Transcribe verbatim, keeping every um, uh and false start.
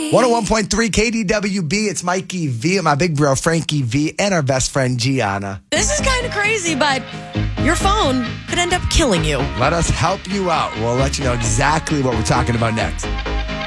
one oh one point three K D W B. It's Mikey V, my big bro Frankie V, and our best friend Gianna. This is kind of crazy, but your phone could end up killing you. Let us help you out. We'll let you know exactly what we're talking about next.